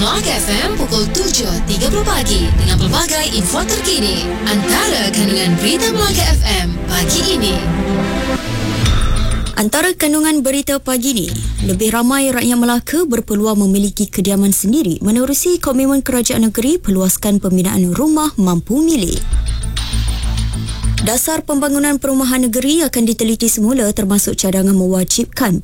Melaka FM pukul 7.30 pagi dengan pelbagai info terkini. Antara kandungan berita Melaka FM pagi ini. Antara kandungan berita pagi ini, lebih ramai rakyat Melaka berpeluang memiliki kediaman sendiri menerusi komitmen kerajaan negeri peluaskan pembinaan rumah mampu milik. Dasar pembangunan perumahan negeri akan diteliti semula termasuk cadangan mewajibkan